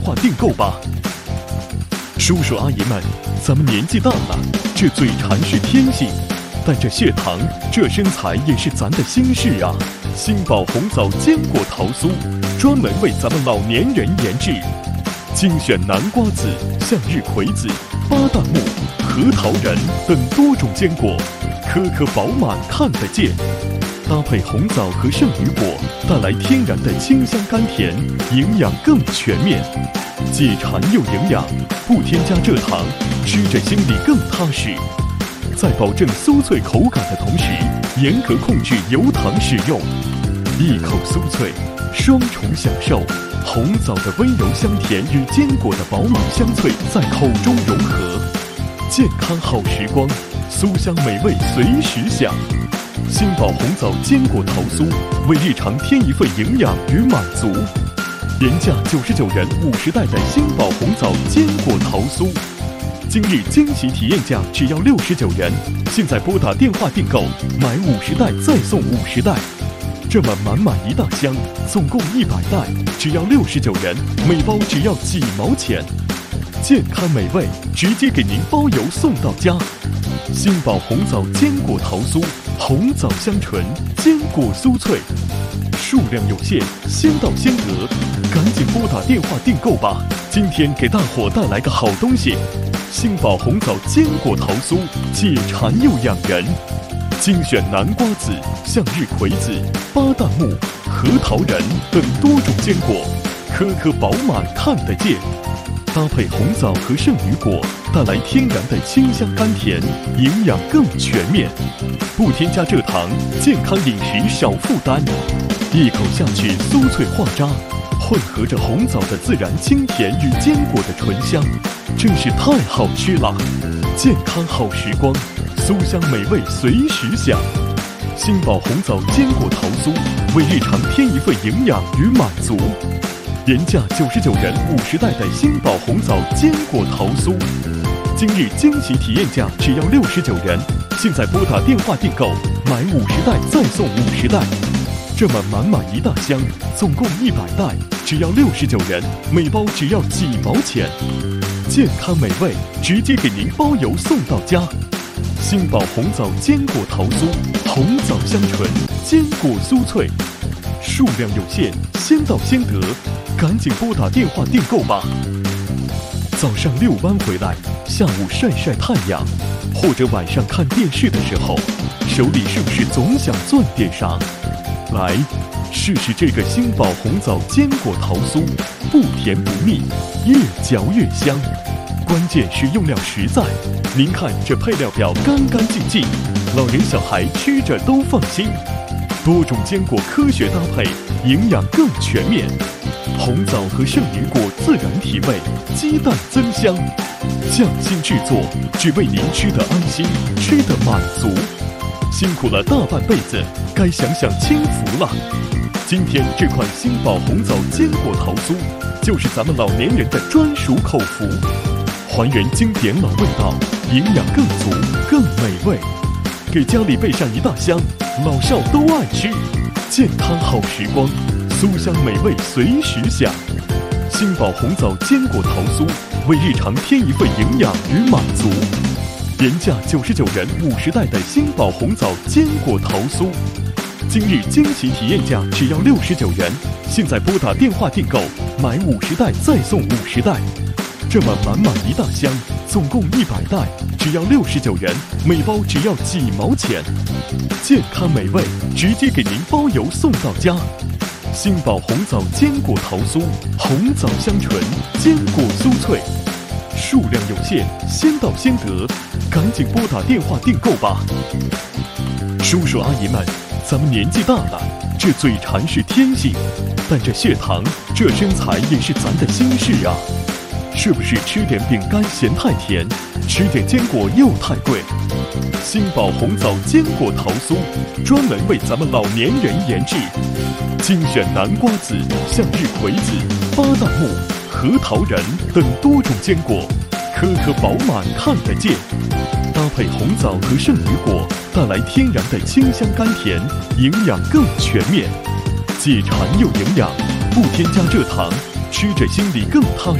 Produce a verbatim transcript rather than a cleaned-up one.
话订购吧。叔叔阿姨们，咱们年纪大了，这嘴馋是天性，但这血糖、这身材也是咱的心事啊。新宝红枣坚果桃酥，专门为咱们老年人研制，精选南瓜子、向日葵子、巴旦木、核桃仁等多种坚果，颗颗饱满看得见。搭配红枣和圣女果，带来天然的清香甘甜，营养更全面，解馋又营养，不添加蔗糖，吃着心里更踏实。在保证酥脆口感的同时，严格控制油糖使用，一口酥脆，双重享受。红枣的温柔香甜与坚果的饱满香脆在口中融合，健康好时光，酥香美味随时享。新宝红枣坚果桃酥，为日常添一份营养与满足。原价九十九元五十袋的新宝红枣坚果桃酥，今日惊喜体验价只要六十九元。现在拨打电话订购，买五十袋再送五十袋，这么满满一大箱，总共一百袋，只要六十九元，每包只要几毛钱。健康美味，直接给您包邮送到家。新宝红枣坚果桃酥，红枣香醇，坚果酥脆，数量有限，先到先得，赶紧拨打电话订购吧！今天给大伙带来个好东西，新宝红枣坚果桃酥，解馋又养人，精选南瓜子、向日葵子、巴旦木、核桃仁等多种坚果，颗颗饱满看得见。搭配红枣和圣女果，带来天然的清香甘甜，营养更全面，不添加蔗糖，健康饮食少负担。一口下去酥脆化渣，混合着红枣的自然清甜与坚果的醇香，真是太好吃了。健康好时光，酥香美味随时享。新宝红枣坚果桃酥，为日常添一份营养与满足。原价九十九元五十袋的新宝红枣坚果桃酥，今日惊喜体验价只要六十九元。现在拨打电话订购，买五十袋再送五十袋，这么满满一大箱，总共一百袋，只要六十九元，每包只要几毛钱。健康美味，直接给您包邮送到家。新宝红枣坚果桃酥，红枣香醇，坚果酥脆，数量有限，先到先得，赶紧拨打电话订购吧。早上遛弯回来，下午晒晒太阳，或者晚上看电视的时候，手里是不是总想攥点啥？来，试试这个新宝红枣坚果桃酥，不甜不腻，越嚼越香。关键是用料实在，您看这配料表干干净净，老人小孩吃着都放心。多种坚果科学搭配，营养更全面。红枣和圣女果自然提味，鸡蛋增香，匠心制作，只为您吃得安心，吃得满足。辛苦了大半辈子，该享享清福了。今天这款新宝红枣坚果桃酥，就是咱们老年人的专属口福，还原经典老味道，营养更足，更美味。给家里备上一大箱，老少都爱吃，健康好时光，酥香美味随时享。新宝红枣坚果桃酥，为日常添一份营养与满足。原价九十九元五十袋的新宝红枣坚果桃酥，今日惊喜体验价只要六十九元。现在拨打电话订购，买五十袋再送五十袋，这么满满一大箱，总共一百袋，只要六十九元，每包只要几毛钱。健康美味，直接给您包邮送到家。新宝红枣坚果桃酥，红枣香醇，坚果酥脆，数量有限，先到先得，赶紧拨打电话订购吧。叔叔阿姨们，咱们年纪大了，这嘴馋是天性，但这血糖、这身材也是咱的心事啊。是不是吃点饼干嫌太甜，吃点坚果又太贵？新宝红枣坚果桃酥，专门为咱们老年人研制，精选南瓜子、向日葵子、巴旦木、核桃仁等多种坚果，颗颗饱满看得见。搭配红枣和圣女果，带来天然的清香甘甜，营养更全面，解馋又营养，不添加蔗糖，吃着心里更踏实。